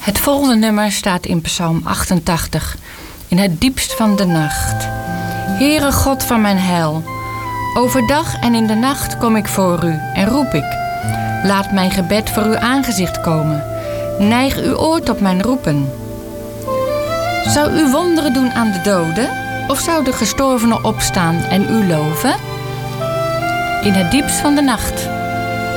Het volgende nummer staat in Psalm 88. In het diepst van de nacht. Heere God van mijn heil, overdag en in de nacht kom ik voor u en roep ik. Laat mijn gebed voor uw aangezicht komen. Neig uw oor tot mijn roepen. Zou u wonderen doen aan de doden? Of zou de gestorvene opstaan en u loven? In het diepst van de nacht